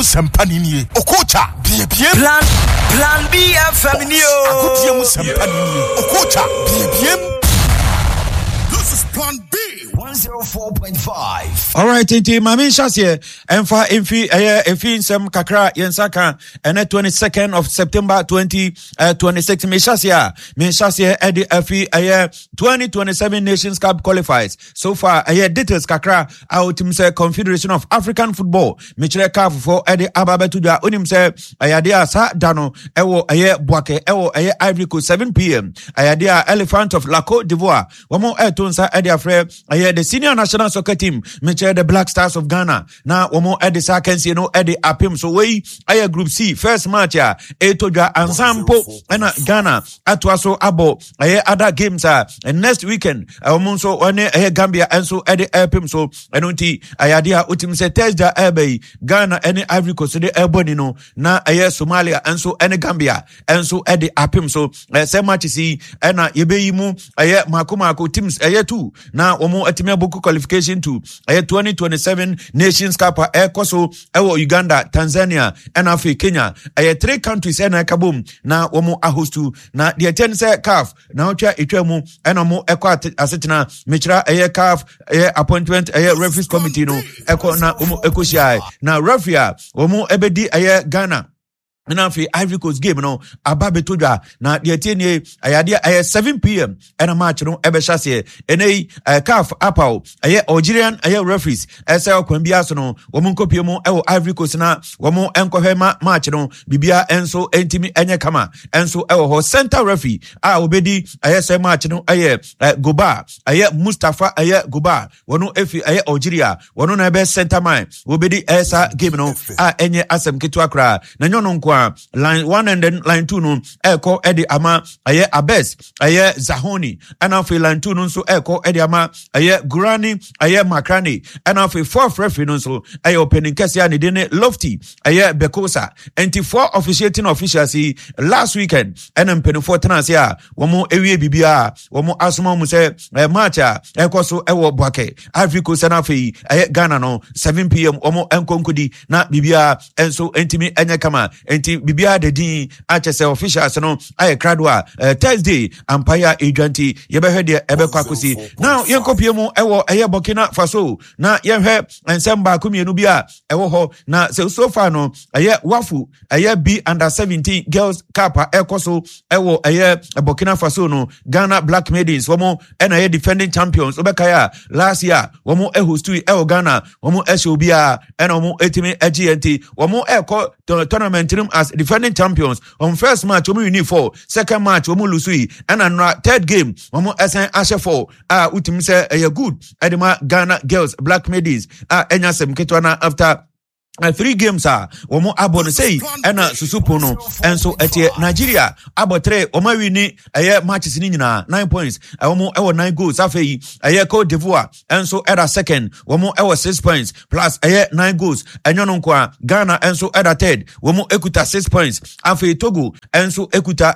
Sampanini, Okocha, BBM, Plan B Feminio, Akotia Sampanini, Okocha, BBM. This is Plan B. 104.5. All right, inti mami shasye enfa efi sem kakra yensaka ene 22nd of September 2026 me shasye edi efi 2027 Nations Cup qualifiers. So far details kakra out say Confederation of African Football me chere CAF for edi ababetuja onim say ayade sa dano ewo Boake ewo Ivory Coast 7 p.m. ayade Elephant of La Côte d'Ivoire womo etonsa edi afre the senior national soccer team meche the Black Stars of Ghana na womo edi sakensi no edi apim so we group C first match ya etoja ansampo na Ghana atwaso abo other games and next weekend womo so one Gambia enso edi apim so enonti ayadia utim se Thursday ebe Ghana any Ivory Coast de eboni no na Somalia enso any Gambia enso edi apim so se match si na yebeyimu mako teams 2 na womo etime boku qualification to 2027 Nations Cup koso ewo Uganda, Tanzania and afi Kenya 3 countries na kabum na womo ahostu na the 10 say CAF na otwa etwamu ena mo asetina mechira CAF appointment referees committee no na womo ekoshia na referee womo ebedi Ghana na fi Ivory Coast game no ababe toja na de tienie ayade 7 p.m. and match no ebe hase enei CAF apau Algerian referees ese okwambia so no womo nkopie mu ewo Ivory Coast na womo enkohema match no bibia enso entimi enye kama enso ewo ho center referee obedi ese match no Goba Mustafa Goba wono efi Algeria wono na ebe center man obedi esa game no enye asem ketu akra na nyono nkwa line 1 and then line 2 no eko edi ama Abes Zahoni and afi line 2 no so eko edi ama Gurani Makrani and afi fourth referee no so opening kesia ni dene Lofty Bekosa and 4 officiating officials last weekend and mpeni 4 tenants ya womo ewie bibia womo asoma mu se match eko so ewo Boake Ivory Coast na afi Ghana no 7 p.m. womo enkonkudi na bibia enso entimi enye kama bibia de din achese officials no kradwa Thursday Empire Agenti yebehede ebekwakosi now yenkopie mu ewo Burkina Faso na yehwe ensemba kumienu bia ewo ho na so far no wafu B under 17 girls cup ekoso ewo Burkina Faso no Ghana Black Maidens womo na defending champions obekaya last year womo hostu ewo Ghana womo eshobia ena womo etimi GNT womo tournament as defending champions on first match omu win 4 second match omu lose and third game omu ashe 4 utim say good edema Ghana girls Black Maidens enyasem ketwana after 3 games womo abon say ena susupo no enso etie Nigeria abo 3 oma wini matches ni nyina 9 points womo 9 goals afei Côte d'Ivoire enso era second womo 6 points plus 9 goals enyono nkwa Ghana enso era third womo ekuta 6 points afei Togo enso ekuta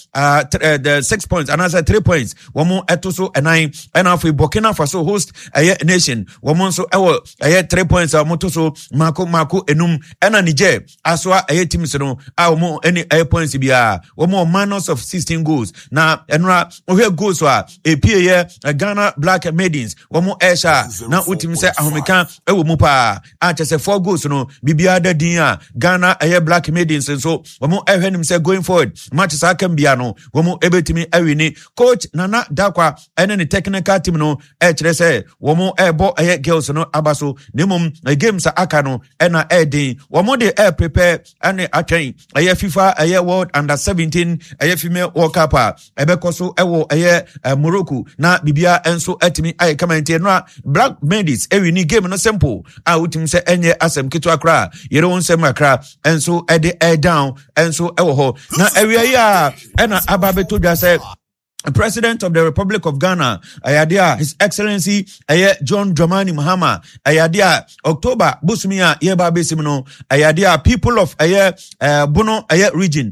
the 6 points another 3 points womo etoso 9 and afei Burkina Faso host nation womo enso 3 points motoso mako enum ena Niger aswa teams no mo any points bia womo minus of 16 goals na enra ohwe goals Ghana Black Maidens womo esha na utim se ahomeka ewo mu pa achese 4 goals no bibia da din Ghana Black Maidens so womo ehwenim se going forward matches akam bia no womo ebetimi awini coach Nana Dakwa ene ne technical team no kire se womo ebo girls no abaso nemum games aka no ena edin womo de prepare ane atwen FIFA World Under 17 female World Cup ebekoso ewo Morocco na bibia enso etimi comment no Black Maidens ewini game no simple utim se enye asem ketu akra yere won sem akra enso ede down enso ewo ho na ewia ya ena ababeto dwa se President of the Republic of Ghana, His Excellency John Dramani Mahama, October Busumia Yeba Besimino, people of Bono region,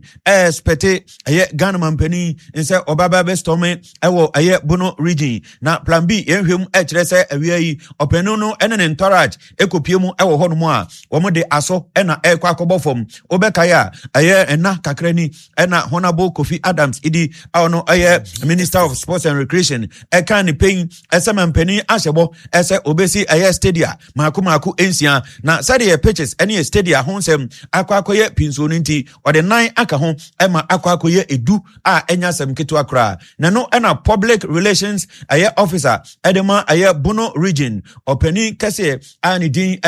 Spete Ghana Mampeni, instead Obaba Bestome, Bono region. Na Plan B, him Hrese Awi, Openono, and an entourage, Ecopium, Honmoa, Omo de Aso, and a Quacobofum, Obekaya, and na Kakreni, and a Honorable Kofi Adams, Idi, Auno, Minister of Sports and Recreation, Ekani paying SMM Penny Ashabo, Ese Obesi Stadia, Maku Ensia, na Sadia pitches any stadia honsem, Aquacoye Pinsuninti, or the 9 Akahon, Emma Aquacoye Edu, Enyasem Kituakra, Nano Ena Public Relations, Officer, Edema Bono region, or Penny Kase, Anidin,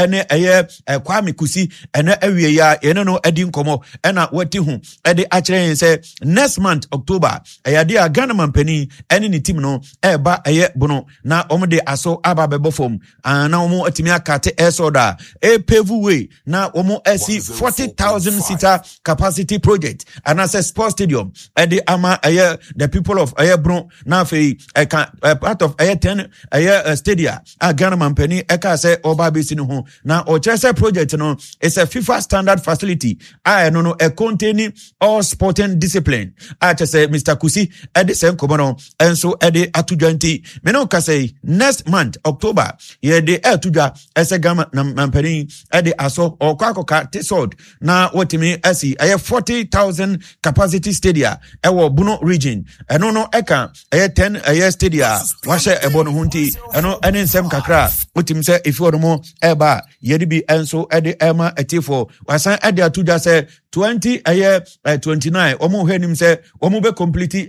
Kwame Kusi, and Area, Enano Edin Komo, Ena Wetihum, Edi Achre say next month, October, Ayadia Ghana Penny, any team no, ba bono, na omode aso aba bebofom, na omo etimia kate esoda, pevu way, na omo esi 40,000 seater capacity project, and as a sports stadium, the ama the people of Bron, na fe, part of 10 stadia, Ghana Penny, eka se oba besinu ho, na Ochese project no, it's a FIFA standard facility, no, containing all sporting discipline, say Mr. Kusi, the same Komono, and so Eddie Atujanti. Menoka say next month, October, ye de Atuja, as a gamma Mampeni, Eddie Aso, or Kwakoka, Tesod. Now, what me, I see, I have 40,000 capacity stadia, our Buno region, and no Eka, I have 10 stadia, Washa Ebono Hunti, and no any Sam Kakra, what him say, if you want more, Eba, Yedibi, and so Eddie Emma, Etifo, Wasan Eddie Atuja say, 20 a year 29 omo henim say omo be complete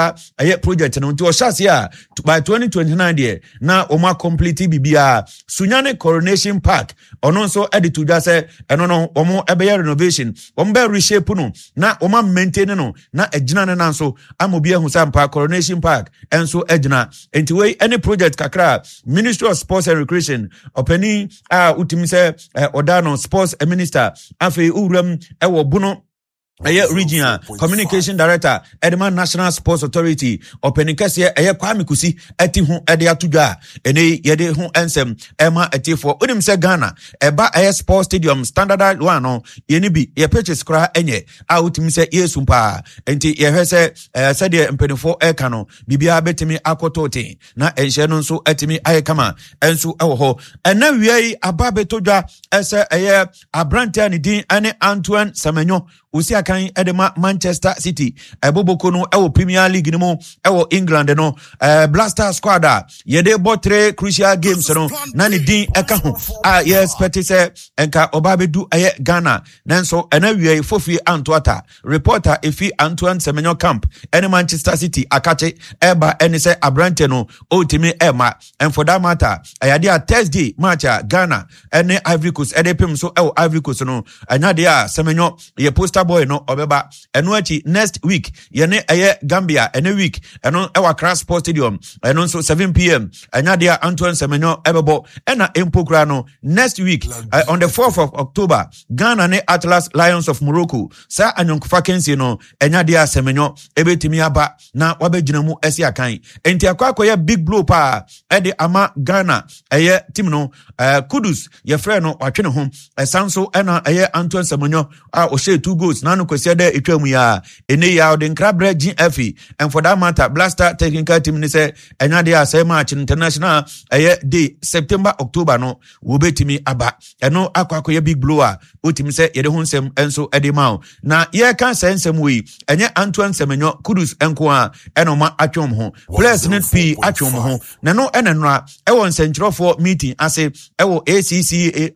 a project no nti o shasia by 2029 there na omo complete bibia Sunyane Coronation Park ono nso edi to just say eno no omo ebe renovation omo be reshape no na omo maintain no na ejina na nso amobi ehu sampa Coronation Park enso ejina enti we any project kakra Ministry of Sports and Recreation openi utimi say odano sports minister afi uram ewo Buno regional communication director Edema National Sports Authority Openikase Kwame Kusi eti hu ede atuga ene yede hu ensem ema eti for unim se Ghana eba sports stadium standard one no yeni bi ye purchase kra enye outim se yesumpa enti ye hwese se de mpenifo eka no bibia betimi akotote na enhye no nso etimi ayekama enso ewo ho ena wiei aba betodwa ese abrante ne din ane Antoine Semenyo usi akan edema Manchester City eboboko no ewo Premier League ni mo ewo England no Blaster squad yede botre crucial games no na ne din eka ho yes petise enka obabedu Ghana nanso ena wie fofi Antoata reporter efi Antoine Semenyo camp ene Manchester City akache eba ene se abrante no otimi ema and for that matter ayade a Thursday match Ghana ene Ivory Coast edepem so ewo Ivory Coast no anyade a Semenyo ye poster boy no obeba eno achi next week yene Gambia ene week eno ewa Cross Sports Stadium eno so 7 p.m. anyade Antoine Semenyo ebebo ena empokra no next week on the 4th of October Ghana ne Atlas Lions of Morocco sa anyonkofa kensi no anyade Semenyo ebetimi aba na wabegyina mu esi akan enti akwakoye big blow pa ede ama Ghana team no Kudus ye frɛ no watwene ho sanso ena Antoine Semenyo o share 2 goals nanu kwesi de etwamu ya ene ya odin krabra GFE and for that matter Blaster technical team ni say enyade asay match international day September October no wo betimi aba eno akwakoye big blower otimi say yede ho nsem enso ede mawo na ye kan sensem we enye Antoine Semenyo Kudus enko a eno ma atwom ho players net p atwom ho na no enenra ewo nsentrofo meeting ase ewo ACC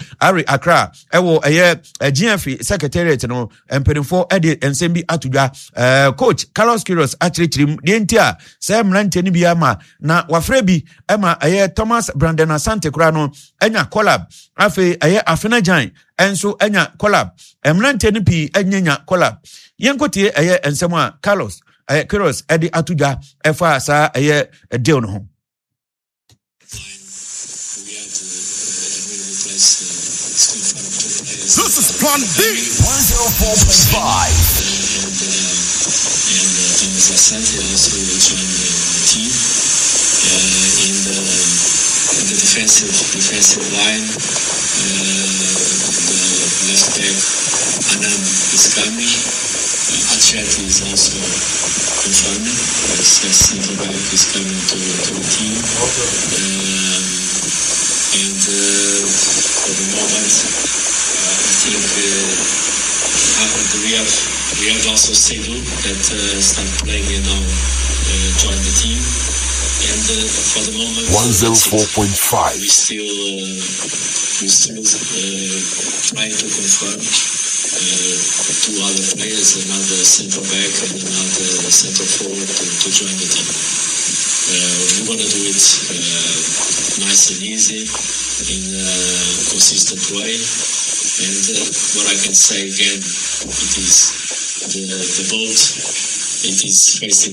Accra ewo GFE secretariat no empenfo ede ensembi atudwa coach Carlos Queiroz achirichirim de ntia say mrante ni bia ma na wafre bi ema Thomas Brandon Asante kura no enya collab afi afena jan enso enya collab mrante ni pi enya collab yenkotie ensem a Carlos Queiroz ede atudwa efa sa deal no ho. This is Plan B 104.5. And Thomas Asante also joined the team. In the defensive line, the left back Anam is coming. Achati is also confirmed as centre back is coming to the team. And for the moment, I think we have also Seydou that start playing and now join the team. And for the moment, 104.5. We still trying to confirm two other players, another centre back and another centre forward to join the team. We want to do it nice and easy in a consistent way. And what I can say again, it is the boat. It is facing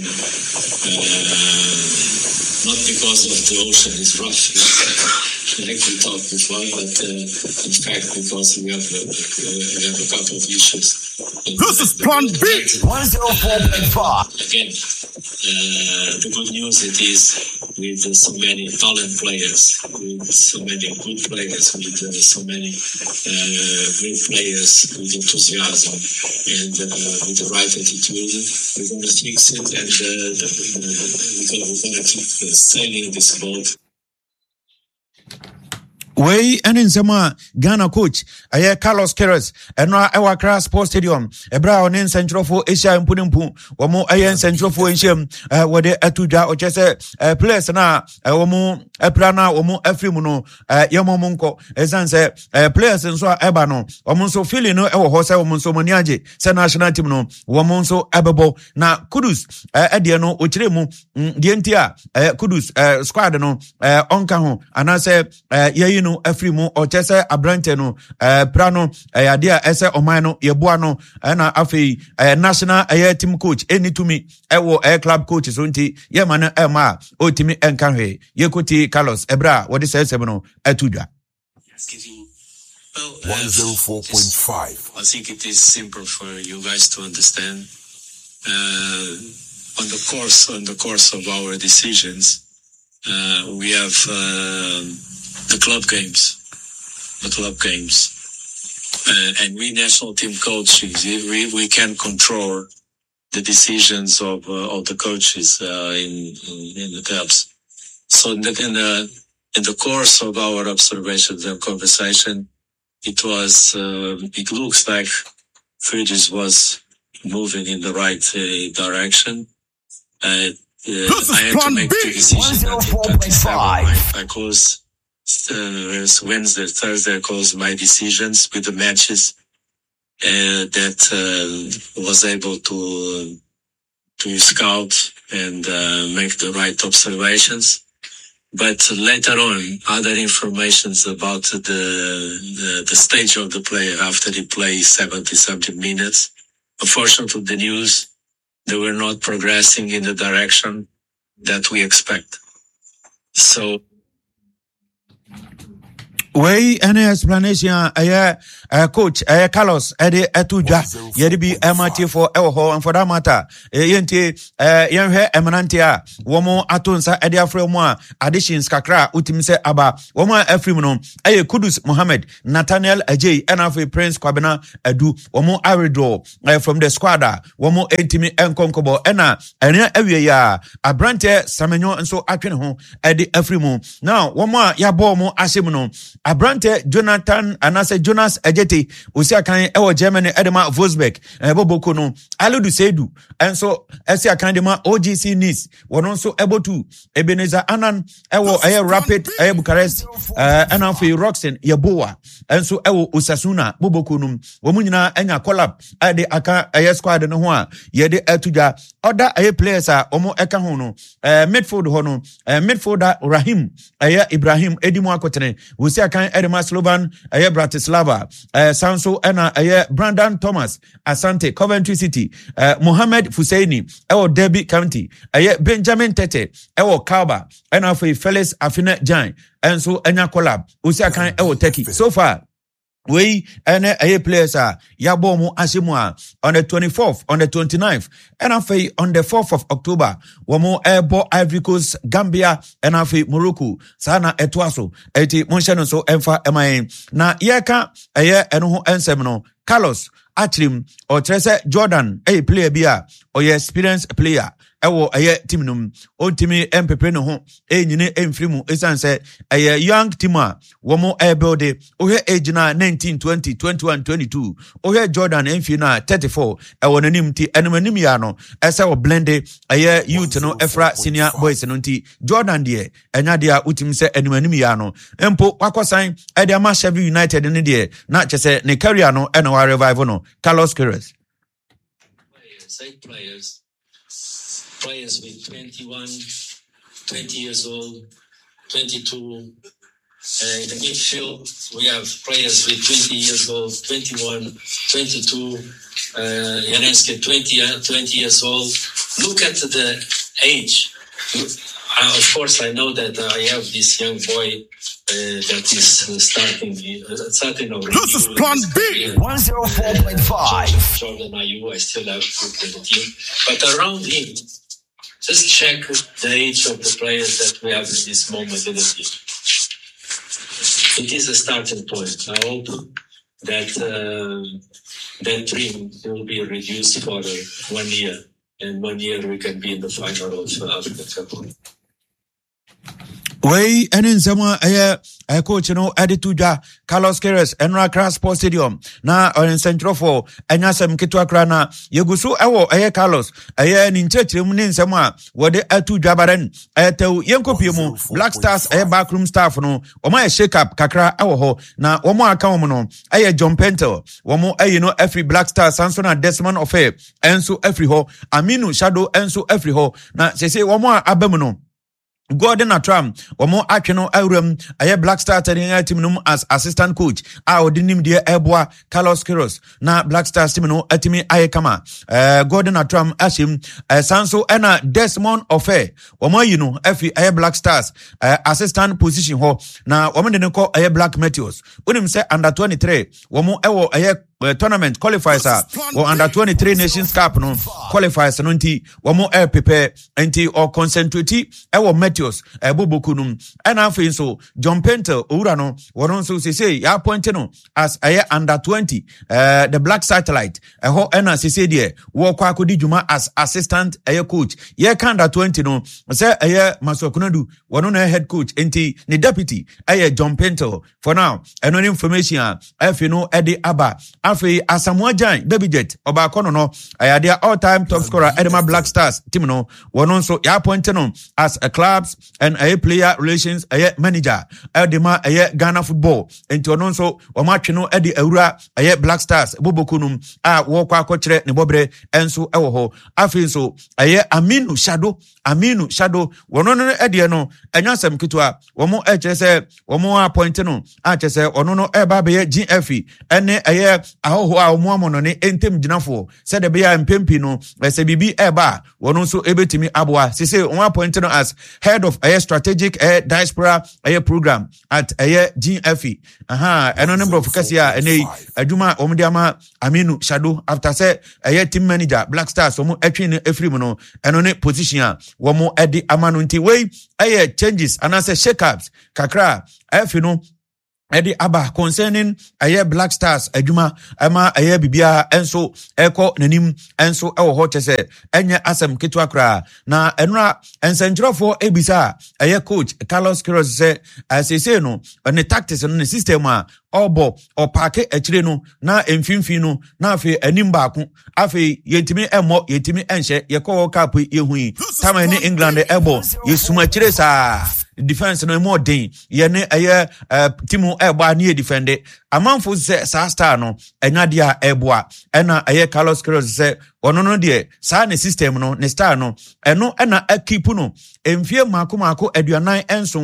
not because of the ocean is rough, like we talked before, but in fact because we have a couple of issues. This is Plan B. 104.5. Again, the good news it is with so many talent players, with so many good players, with so many great players with enthusiasm and with the right attitude, we're going to fix it and we're going to keep sailing this boat. Way and in Sama Ghana coach, Carlos Queiroz, and now our Accra Sports Stadium, a brown in Central for Asia and Pudimpu, or more Ayan Central for Asian, where they Atuja or just a place now, or more a plana or more Efrimuno, Yamomonko, as answer, players and so Ebano, or Monso Filino, or Hosa, or Monso Maniaji, San National Team, or Monso Ababo, now Kudus, Adiano, Uchremu, Dientia, Kudus, Squadano, Onkaho, and I say, Yayino. Afrimu or Chese Abranteno, Prano, Adia, Ese Omano, Yabuano, and Afi, national team coach, any to me, air club coaches, unti, Yamana Emma, Otimi and Kanhe, Yekuti, Carlos, Ebra, what is Semino, Atuja. Well, 104.5. I think it is simple for you guys to understand. On the course of our decisions, we have the club games, and we national team coaches, we can control the decisions of the coaches in the clubs. So in the course of our observations and conversation, it looks like Fridges was moving in the right direction. I had to make the decision at 27. I closed Wednesday, Thursday, I closed my decisions with the matches that was able to scout and make the right observations. But later on, other informations about the stage of the player after he plays 70-something minutes. Unfortunately, the news, they were not progressing in the direction that we expect. So, way any explanation coach Carlos Eddie Etuja Yedibi MRT for Elho and for that matter yente yenhwe emanantia womo atonsa Eddie Afremo additions kakra utimse aba womo Efrim no Kudus Mohammed Nathaniel Ajay and afi Prince Kwabena Adu womo Arido from the squadra womo Entimi Enkonkobo ena enya awie ya abrante Samenyo nso atwene ho Eddie Efrim now womo yabo mo asem no Abrante Jonathan anase Jonas Ejete Osiakan ewo Germany Edema Wolfsburg Boboko no Aludu Seydou enso Osiakan dema OGC Nice wono so able to Ebenezer Anan ewo Rapid Bucharest anafi Roxen Yeboa enso ewo Osasuna Boboko no womu nyina enya collab ade aka squad no ho a yede atuja other players a omo eka ho no midfield ho no midfielder Rahim Ibrahim Edimu akotene Osiakan Edema Slovan Bratislava Sanso ena Brandon Thomas Asante Coventry City Mohammed Fuseini Derby County Benjamin Tete Kaba ena Felix Afina Jan enso enya collab Osiakan Turkey so far we ene aye players yabo mu asimwa on the 24th, on the 29th, and afi on the 4th of October, wamo ebo Ivory Coast, Gambia, and afi Morocco, sana etwaso, eti monshano so emfa emain. Na yeka aye eno ensemno, Carlos, Achrim, or Trese Jordan, a player bia, or ye experienced player. Ewo aye team num o timi empepe no ho enyine emfrimu esan se aye young team a womo build o he age na 19 20 21 22 o he Jordan emfi na 34 ewo nanim ti enumanim ya no ese o blend aye youth no efra senior boys no nti Jordan de enya de a utim se enumanim ya no empo kwakosan e de ma Sheffield United ne de na chese ne career no ena wa revive no Carlos Queiroz players with 21, 20 years old, 22. In the midfield, we have players with 20 years old, 21, 22. Yarenski, 20 years old. Look at the age. Of course, I know that I have this young boy that is starting already. This is Plan B. 104.5. Jordan Ayew, I still have to the team. But around him, just check the age of the players that we have at this moment in the team. It is a starting point. I hope that that dream will be reduced for 1 year. And 1 year we can be in the final of the Cup. Way and in some coach no edituja Carlos Queiroz Enra Accra Sports Stadium na on central for enyasem ketu akra na yegusu ewo Carlos ni nchechirem ni nsem a wode atuja baren tew yenkopie mu Black Stars backroom staff no omo shake up kakra ewo ho na omo aka omo no John Pentel omo no every Black Stars Samson and Desmond Ofe enso every ho Aminu Shadow enso every ho na sese omo abam no Gordon Atram, Omo Akeno Aurum, aye Black Star team num as assistant coach. Odinim de Eboa Carlos Queiroz. Na Black Stars team no atimi aye kama. Gordon Atram Ashim, Sanso ena Desmond Ofe. Omo efi aye Black Stars assistant position ho. Na omo de ko aye Black Meteors. Unim se under 23. Omo ewo aye tournament qualifiers or under 23 Nations Cup no qualifiers no nti womo prepare nti or concentrate ewo Meteors bobokunum and afin so John Pentel owura no wono so say ya point no as under 20 the Black Satellite ho na say there wo kwa akodi djuma as assistant coach ye under 20 no say Masokunadu wono na head coach nti ni deputy John Pentel for now eno information afi no edi aba afi Asamoah Gyan Baby Jet oba kono no ayade all-time top scorer Edema Black Stars team no wono so ya point no as a clubs and player relations manager Edema Ghana football enti wono so o match no edi awura Black Stars bobokunum wo kwa akokire ne bobre enso ewo ho afi so Aminu Shadow wono no edi no enyasem kitwa womo echese womo appoint no achese ono no eba be GFE ene ahoho a omo no ne entem ginafo said the beya mpempi no se bibi eba wono so ebetimi aboa sese on appoint no as head of strategic diaspora program at GFE eno number of kasia ene aduma omdiama Aminu Shadow after say team manager Black Stars omo etwi ne efrim no eno ne position a womo edi amano nti wey changes and as shake ups kakra no Edi aba concerning Black Stars adwuma ama bibia enso eko nanim enso ewo ho chese enye asem ketu akra na enra ensentrofo ebisa coach Carlos Queiroz se asese no ne tactics no ne system a obo opake akire no na emfimfi no na afi anim baako afi yentimi emo yentimi enhye yekọ cup yehui tama ni England ebo yesuma kire sa defense no more den ye ne timu eba na defend amanfo se sa star no enyade a eboa ena Carlos Queiroz se ono no de sa ne system no ne star no eno ena keep no emfie mako aduanan enso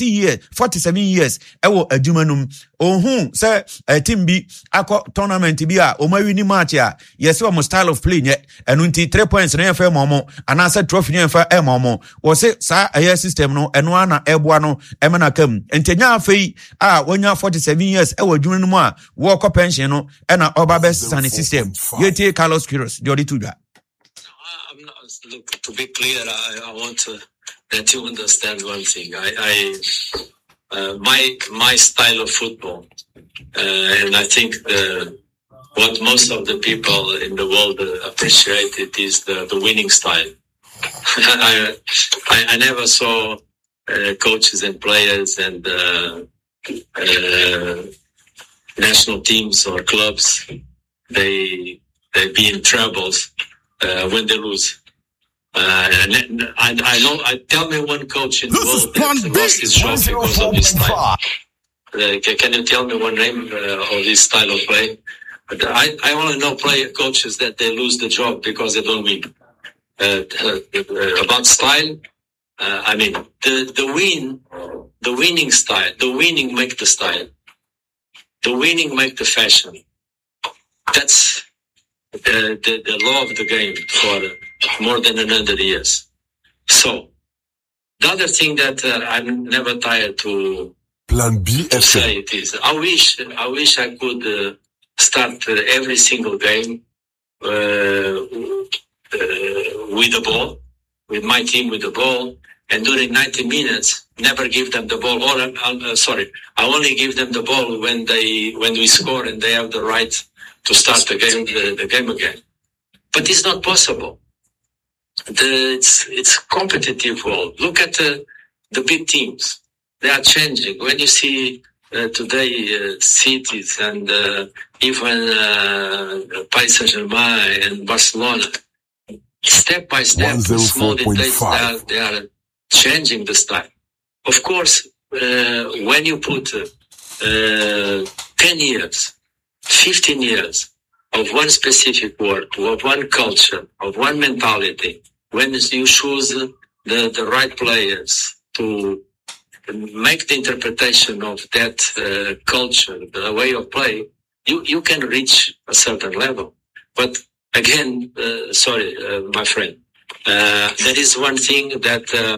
47 years ewo adwumanum ohun se team bi akọ tournament bi a o ma wini match a yesi o style of play nye enu nti 3 points na yefa momo anasa trophy na yefa momo wo se sa system no eno ana eboa no emena kam entenya afei a wonya 47 years ewo adwuma no mu a wo kɔ pension no na oba best sane system yeti Carlos Queiroz the odi tudwa. I'm not, look, to be clear, I want to let you understand one thing. My style of football, and I think what most of the people in the world appreciate it is the winning style. I never saw coaches and players and national teams or clubs they be in troubles when they lose. I tell me one coach in the world that lost his job because of this style. Can you tell me one name of this style of play? But I only know coaches that they lose the job because they don't win. About style, I mean the winning style, the winning make the style, the winning make the fashion. That's the law of the game for more than 100 years. So the other thing that I'm never tired to Plan B say it is, I wish I could start every single game with the ball, with my team with the ball, and during 90 minutes, never give them the ball. Or I only give them the ball when we score and they have the right to start the game again. But it's not possible. It's competitive world. Look at the big teams; they are changing. When you see today cities and even Paris Saint-Germain and Barcelona, step by step, small details, they are changing the style. Of course, when you put 10 years, 15 years of one specific word, of one culture, of one mentality, when you choose the right players to make the interpretation of that culture, the way of play, you can reach a certain level. But again, my friend, there is one thing that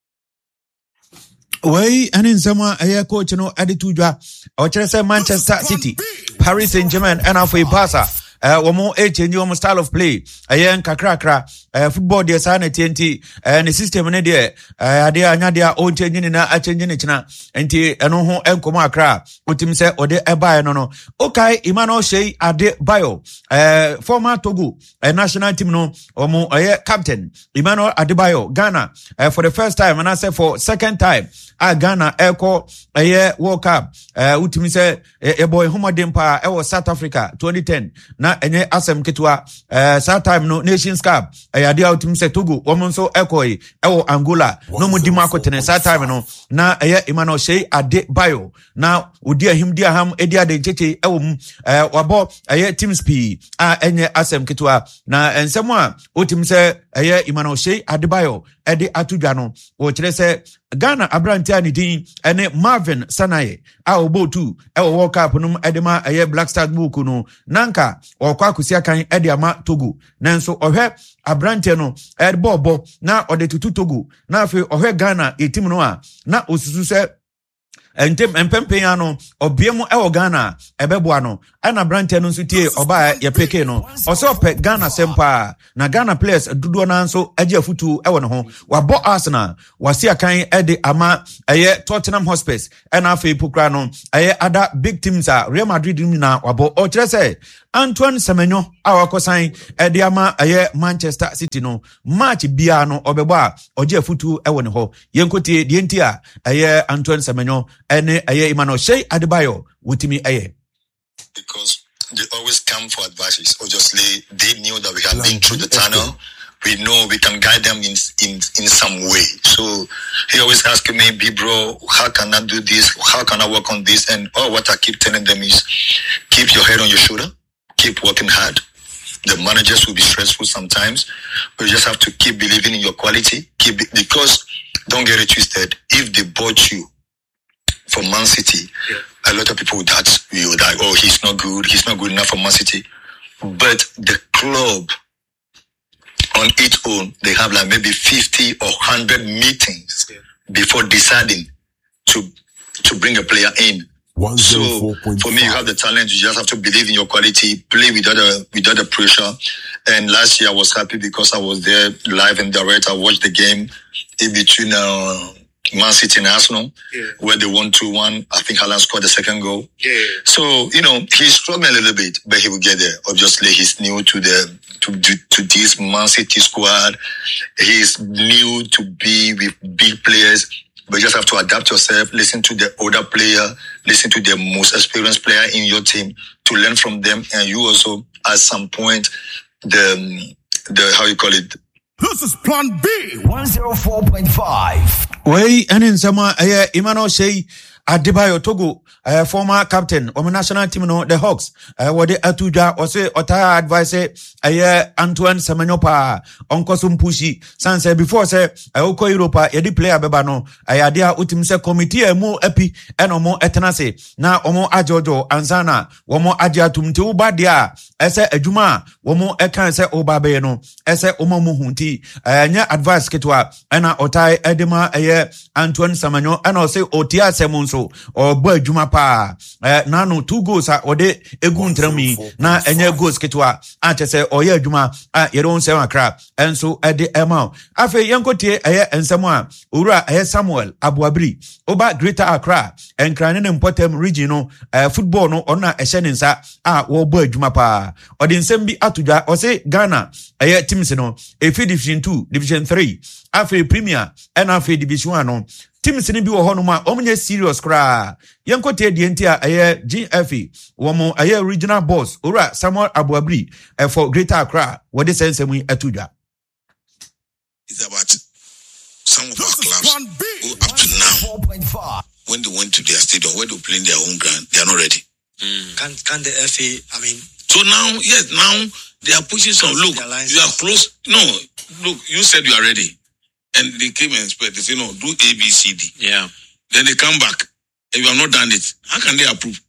and in someone a coach no aditudwa or say Manchester City, Paris Saint-Germain, and for Barca. Womo change your style of play. Ayen kakra football de sana TNT and the system ne de ade anya de o change na a change ne china enti eno ho enkomo akra otim se ode ebae no okay Emmanuel Shey Adebayo former Togo national team no omo captain Emmanuel Adebayo Ghana for the first time and I say for second time Ghana eko World Cup utim se e boy homodem pa e South Africa 2010 na enye asem ketwa that time no Nations Cup ade outim se Togo womo so ekoi ewo Angola no mudima akotene that time no na Emmanuel Shey Adebayo na odi ahimdi aham edi ade cheche ewo wabo teams P enye asem ketwa na ensem a otim se Emmanuel Shey Adebayo edi atudwa no wo kire se Ghana abrantia ni din ene Marvin Sanaye a obotu ewo World Cup no edema Black Stars book no nanka okwa akusia kan ede ama Togo nanso ohwe abrantia no bobo na ode tutu Togo na afi ohwe Ghana team no a na osusu se entem empempen ano obiemu ewo Ghana ebeboa no ana brante no nsutie oba ye peke no oso pe Ghana sempa na Ghana players dudu na nso age afutu ewo no ho wabo Arsenal wasi akan ede ama Tottenham Hotspur ena afi pokra no other big teams Real Madrid na wabo o kire se Antoine Semenyo awakosan ede ama Manchester City no match bia no obebo a oje afutu ewo ne ho yenkotie die ntia Antoine Semenyo ene Emmanuel Shey Adebayo wutimi because they always come for advices. Obviously, they knew that we had been through the tunnel. We know we can guide them in some way. So he always asking me, "Big bro, how can I do this? How can I work on this?" And what I keep telling them is, keep your head on your shoulder, keep working hard. The managers will be stressful sometimes, but you just have to keep believing in your quality. Because don't get it twisted. If they bought you for Man City, a lot of people would ask you that, oh, he's not good enough for Man City. But the club on its own, they have like maybe 50 or 100 meetings before deciding to bring a player in. So for me, you have the talent. You just have to believe in your quality, play without the pressure. And last year I was happy because I was there live and direct. I watched the game in between Man City and Arsenal, where they won 2-1. I think Haaland scored the second goal. So, he's struggling a little bit, but he will get there. Obviously, he's new to this Man City squad. He's new to be with big players, but you just have to adapt yourself, listen to the older player, listen to the most experienced player in your team to learn from them. And you also, at some point, the how you call it? This is Plan B. 104.5. Way and in summer, Emmanuel Shea Adebayo Togo, former captain of the national team, the Hawks. What the Atuja or say Otaya advice, Antoine Semenopa, Uncle Sumpushi, Sanse before say, Oko Europa, Yedi player Bebano, Ayadia Utimse committee, more epi, and more etanase, now omo ajojo, Anzana, womo ajatum to Badia, Ese Ejuma, womo ekan se Obabeno, Ese Omo Muhunti, nya advice ketwa, Ena Otai Edema, Antoine Semeno, and also Otia Semonso. Or boy Juma pa nano 2 goals or de egun trami na enye goals ketwa ante se oye Juma ye don se akra enso e de ema afi yankotie ensemo a owura Samuel Abuabri oba Greater Accra enkrane ne Mpotem region no football no ona ehye ne nsa wo boy Juma pa odi nsem bi atoja o se Ghana teams no efi division 2 division 3 afi premier and afi division 1 no teams ni bi wo hono ma omunye serious kra yankote die ntia GFE womo regional boss ora Samuel Abuabri for Greater Accra what they sense mu atudwa. It's about some of our clubs who up to now when they went to their stadium where they play in their own ground they are not ready. Can the FA so now they are pushing some look you are close look you said you are ready. And they came and inspect. They say, no, do A, B, C, D. Yeah. Then they come back. If you have not done it, how can they approve?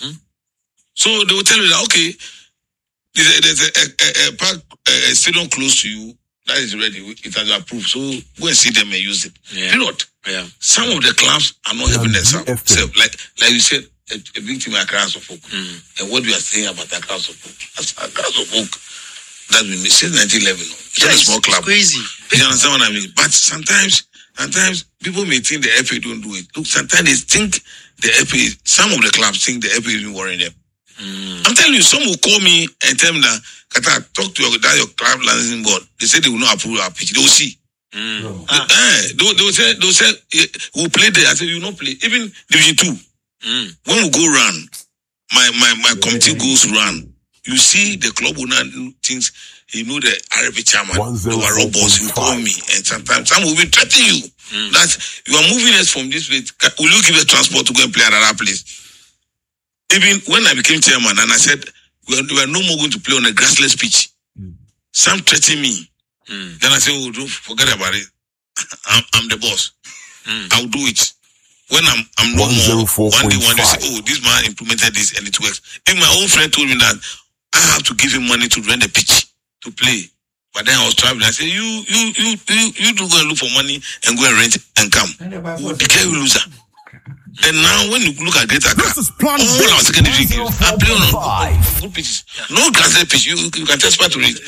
So they will tell you that, okay, there's a park, a stadium close to you that is ready. It has approved. So go and see them and use it. Yeah. Period. Yeah. Some of the clubs are not helping themselves. So, like you said, a big team like Accra Suffolk. And what we are saying about Accra Suffolk. Accra Suffolk. That we miss since 1911. It's not a small club. Crazy. You understand what I mean? But sometimes people may think the FA don't do it. Look, sometimes they think the FA, some of the clubs think the FA isn't worrying them. I'm telling you, some will call me and tell me that, Kata, talk to your club licensing board. They say they will not approve our pitch. They will see. They will say, we'll play there. I said, you will not play. Even Division 2. When we go run, my committee goes run. You see, the club will not do things. You know the RFA chairman, the robots will call me, and sometimes some will be threatening you that you are moving us from this place. Will you give a transport to go and play at another place? Even when I became chairman, and I said we are no more going to play on a grassless pitch. Some threatened me. Then I said, oh, don't forget about it. I'm the boss. I'll do it. When I'm no more, one day say, oh, this man implemented this and it works. If my own friend told me that I have to give him money to rent the pitch to play, but then I was traveling. I said, you do go and look for money and go and rent and come. Declare you loser. And now when you look at Greater Accra, all our secondary games are playing on good pitches. No grassy pitch. You can testify to it.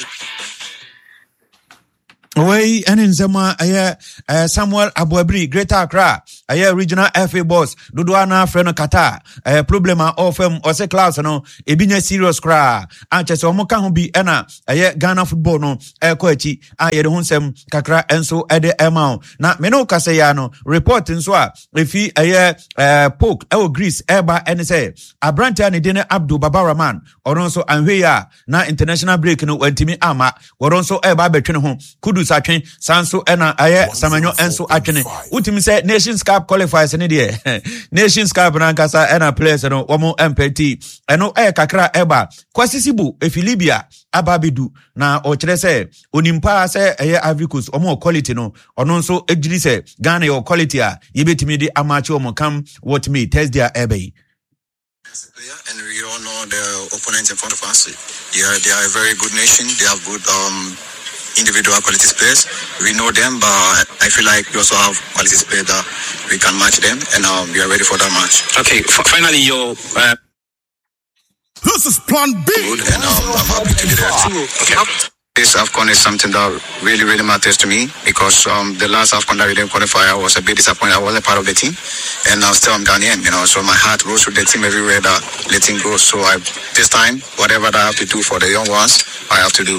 Way and in Zama, Samuel Abuabri, Greater Accra, regional FA boss, Duduana Freno Kata, problema of or say class, no, Ebine serious cra, Anches or Mokahubi, Ena, Ghana football, no, Koechi, Hunsem, Kakra, and so Ede Emao. Na Meno Casayano, report in Swa, if he poke, Greece, Eba, and say, Abranta Nidine Abdu Babaraman, or also Anhuya, na international break, no, when Timmy Ama, or also Eba between home, Kudu Sachin, Sanso, Ena, Samanyo, and so Achene. Ultimate say Nations Cup qualifies in the Nations Cup Nankasa and a players and Omo MPT and no Kakra Eba Kwasisibu if Libya Ababidu na Ochrese Unimpa say Avricus Omo quality no or non so Ejise Ghana or quality Yibetimi the amateur come what me test their Ebe. And we all know the opponents in front of us. Yeah, they are a very good nation. They have good individual quality players. We know them, but I feel like we also have quality players that we can match them, and we are ready for that match. Okay, finally, your. This is Plan B. Good, and I'm happy to be there. Okay. This AFCON is something that really, really matters to me because the last AFCON that we didn't qualify, I was a bit disappointed. I wasn't part of the team, and now still I'm Ghanaian, so my heart goes with the team everywhere that letting go. So this time, whatever that I have to do for the young ones, I have to do.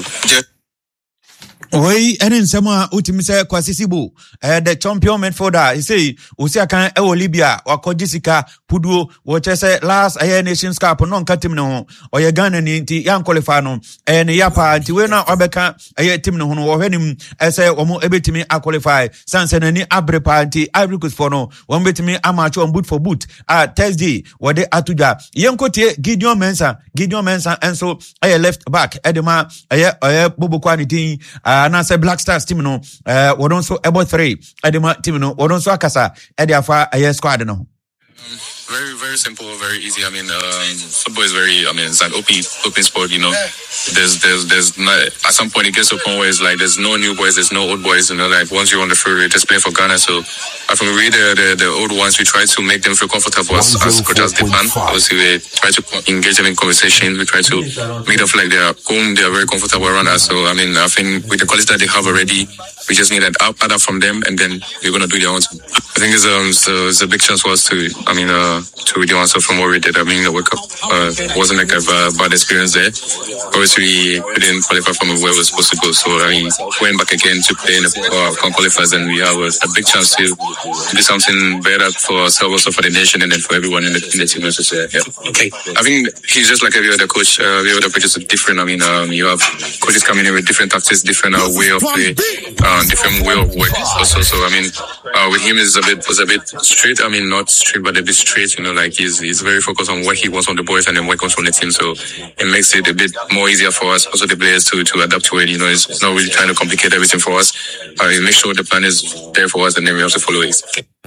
Oi, enen sema utimise kwa sisibu the champion midfielder he say usia kan ewo Libya wakojisika puduo wochese last Nations Cup no nka team ne ho oye Ghana ni nti yan qualify no ne yapa nti we na obeka team ne ho no wo hwenim ese omo ebetimi qualify sanse nani abrepa nti Ivory Coast for no wo betimi amacho on boot for boot Thursday wode atuja yenkotie Gideon Mensah enso left back edema Bobo Kwani anase Black Stars team no wodon so ebo 3 edema team no wodon so akasa ediafa squad no. Very, very simple, very easy. I mean, football is very, it's an open sport, There's not, at some point it gets to a point where it's like there's no new boys, there's no old boys, like once you're on the field, you're just playing for Ghana. So I think we the old ones, we try to make them feel comfortable as good as they can. Obviously, we try to engage them in conversation. We try to make them feel like they're home, they're very comfortable around us. So, I think with the quality that they have already, we just need an add up from them, and then we're going to do their own thing. I think it's a big chance for us to redeem ourselves from what we did. The World Cup wasn't like a bad experience there. Obviously, we didn't qualify from where it was supposed to go. So, going back again to play in the qualifiers, and we have a big chance to do something better for ourselves, also for the nation, and then for everyone in the team. Okay. I think he's just like every other coach. Every other coach is different. You have coaches coming in with different tactics, different way of play, different way of work. Also, so with him was a bit straight. Not straight, but a bit straight. He's very focused on what he wants from the boys and then what he wants from the team. So it makes it a bit more easier for us, also the players to adapt to it. It's not really trying to complicate everything for us. Make sure the plan is there for us, and then we have to follow it.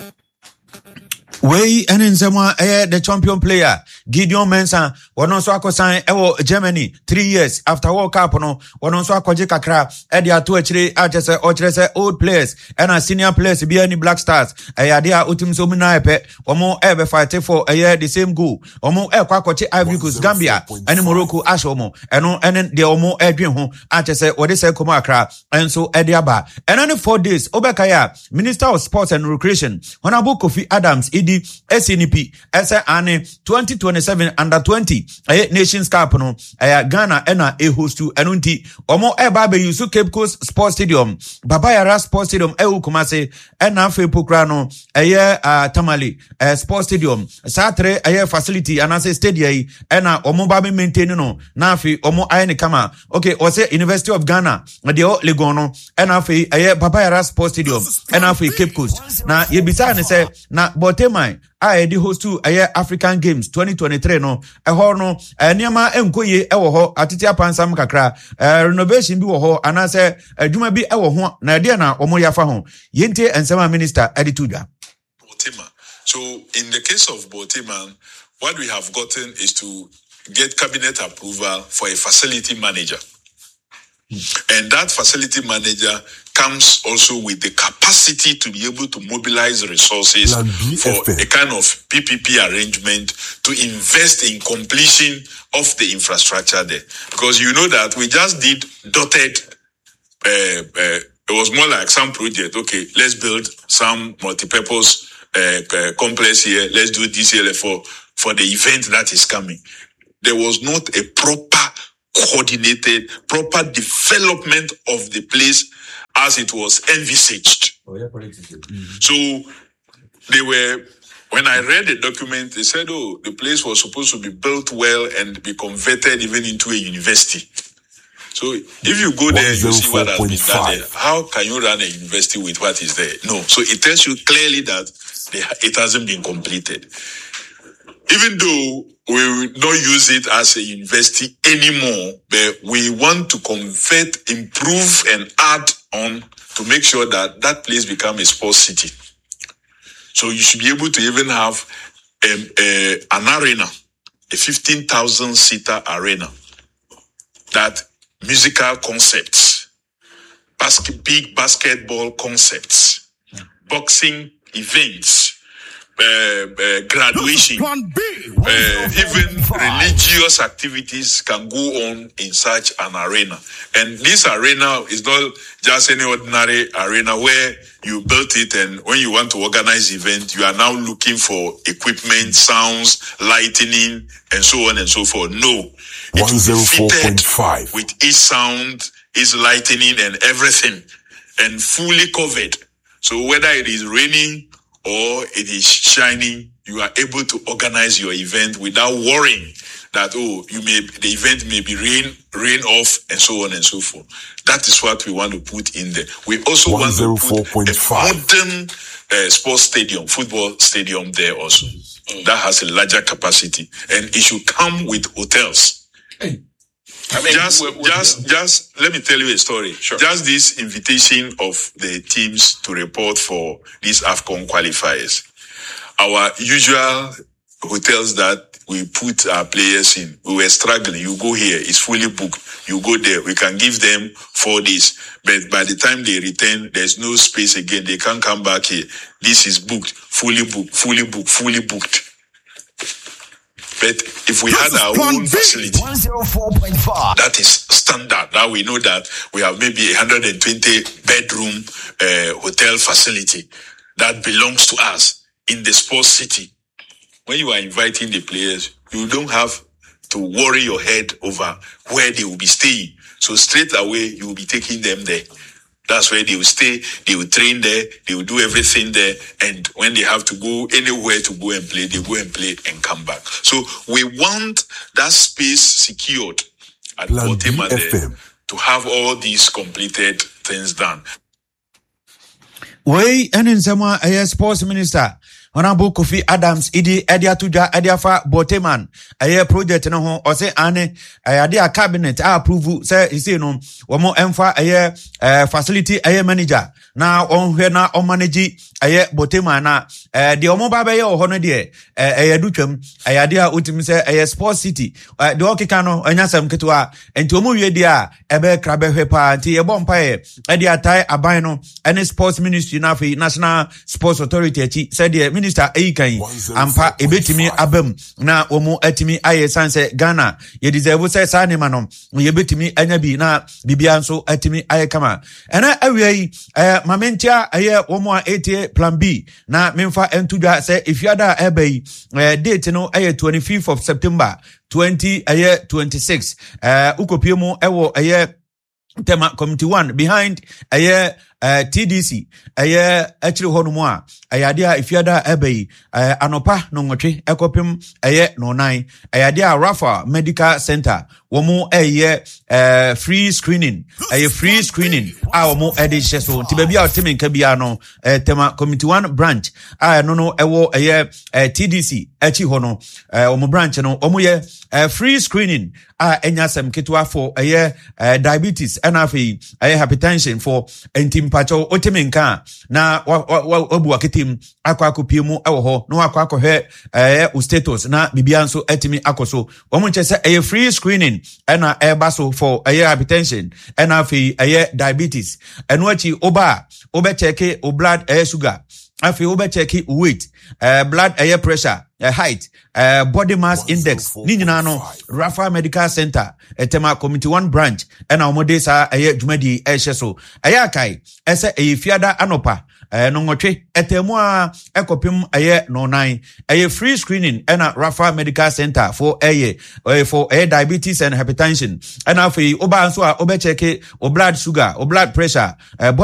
Way enzema the champion player Gideon Mensah wono so akosan ewo Germany 3 years after World Cup no wono so akoje kakra de ato akire achese ochirese old players and senior players be any Black Stars ade a otim so mu na epe omo be fight for the same goal omo kwa akoche Ivory Coast Gambia and Morocco asho omo eno ene de omo edwen ho achese wode se komo akra enso ede aba eno 4 days obekaya Minister of Sports and Recreation Honorable Kofi Adams SNP ese ane 2027 under 20 Nations Cup no Ghana ena hostu enunti omo eba be use Cape Coast Sports Stadium Babayara Sports Stadium Kumase ena fe pokra no Tamale Sports Stadium satre facility anase stadium ena omo ba maintain no na fe omo aye ne kama okay ose University of Ghana de Legon no ena fe Babayara Sports Stadium ena fe Cape Coast na yebisa ne se na Boteman the host to African Games 2023 no no niama enkoye ewo ho atete apansam kakra renovation bi wo ho anase adwuma bi ewo ho na de na omo yafa ho yente ensema minister editudwa Boteman. So in the case of Boteman, what we have gotten is to get cabinet approval for a facility manager. And that facility manager comes also with the capacity to be able to mobilize resources for a kind of PPP arrangement to invest in completion of the infrastructure there. Because you know that we just did dotted, it was more like some project. Okay, let's build some multi-purpose complex here. Let's do this here for the event that is coming. There was not a proper coordinated, proper development of the place as it was envisaged. So they were, when I read the document, they said, the place was supposed to be built well and be converted even into a university. So if you go there, you see what has been done there. How can you run a university with what is there? No. So it tells you clearly that it hasn't been completed. Even though we will not use it as a university anymore, but we want to convert, improve, and add on to make sure that that place becomes a sports city. So you should be able to even have an arena, a 15,000-seater arena, that musical concerts, big basketball concepts, boxing events, graduation, even religious activities can go on in such an arena. And this arena is not just any ordinary arena where you built it and when you want to organize event, you are now looking for equipment, sounds, lightning, and so on and so forth. No. 104.5 with each sound, its lightning and everything, and fully covered. So whether it is raining or it is shining, you are able to organize your event without worrying that the event may be rain off and so on and so forth. That is what we want to put in there. We also want to put a modern sports stadium, football stadium there also. That has a larger capacity, and it should come with hotels. Hey. Just let me tell you a story. Sure. Just this invitation of the teams to report for these AFCON qualifiers. Our usual hotels that we put our players in, we were struggling. You go here, it's fully booked. You go there, we can give them 4 days. But by the time they return, there's no space again. They can't come back here. This is booked, fully booked, fully booked, fully booked. But if we had our own facility, 104.5. that is standard. Now we know that we have maybe 120 bedroom hotel facility that belongs to us in the sports city. When you are inviting the players, you don't have to worry your head over where they will be staying. So straight away, you will be taking them there. That's where they will stay, they will train there, they will do everything there, and when they have to go anywhere to go and play, they go and play and come back. So we want that space secured at Baltimore to have all these completed things done. Way and in some sports minister. Honorable Kofi Adams, Edia Tuja, Ediafa, Boteman, a project no ho, or say Anne, a cabinet, approve, say, no, one more emfa, a facility, a manager. Now, on here now, on manage, a Boteman, the Omobabe or Honor, a Duchem, a idea, ultimate, say, a sports city, the Okikano, and Yasam Ketua, and to move dia, a bear crabbe hepa, tea, a bompire, Edia Tai, Abino, and a sports ministry, National Sports Authority, said the Minister Eikai, Ampa, Ebetimi Abem, na Omo Etimi Aye Sanse, Ghana, ye deserve say Sanimanom, ye betimi Enabi, na Bibianso Etimi Aye Kama. And away, Mamentia, Aye, Omo 80 Plan B, na Memfa Entuja say, if you are Ebe, date no Aye 25th of September 2026, Ukopiomo Ewo Aye. Tema Committee 1 behind TDC actually honumwa ayadia ifiada ebe anopa no ngotwe ekopim no 9 ayadia Rafa Medical Center womo free screening free screening womo edihye so tibabia otemen ka bia no tema Committee 1 branch no ewo TDC achi hono womo branch no womo free screening enyasem ketwa for diabetes and afi hypertension for entimpacho otemenka na obu aketim akwakopiemu ewo ho no akwakohwe status na bibianso etimi akoso womo nchese free screening ena baso for hypertension and afi diabetes eno achi oba checke o blood sugar afi oba checke weight blood pressure height body mass index ni nyina no Rafa Medical Center etema Committee 1 branch ena omode sa dwumadi ehyeso kai ese fiada anopa no ngotwe etemu a ekopim no 9 free screening ena Rafa Medical Center for diabetes and hypertension ena for oba nso a oba check o blood sugar o blood pressure